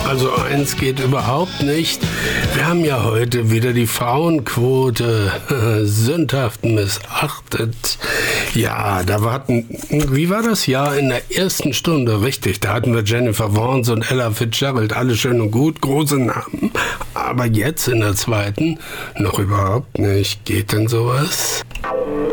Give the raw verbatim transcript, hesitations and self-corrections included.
Also eins geht überhaupt nicht. Wir haben ja heute wieder die Frauenquote äh, sündhaft missachtet. Ja, da warten, wie war das? Ja, in der ersten Stunde, richtig, da hatten wir Jennifer Warnes und Ella Fitzgerald, alle schön und gut, große Namen. Aber jetzt in der zweiten noch überhaupt nicht. Geht denn sowas?